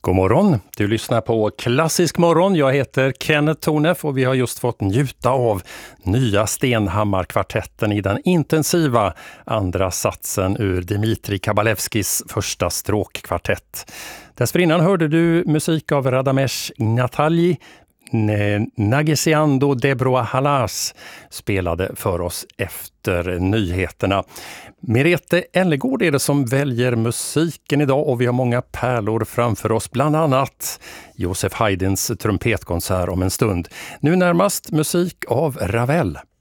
God morgon, du lyssnar på Klassisk morgon. Jag heter Kenneth Tornef och vi har just fått njuta av nya Stenhammar-kvartetten i den intensiva andra satsen ur Dmitrij Kabalevskis första stråkkvartett. Dessförinnan hörde du musik av Radamesh Natalji. Nagesiando Debroa Halas spelade för oss efter nyheterna. Merete Ellegård är det som väljer musiken idag och vi har många pärlor framför oss, bland annat Josef Haydns trumpetkonsert om en stund. Nu närmast musik av Ravel.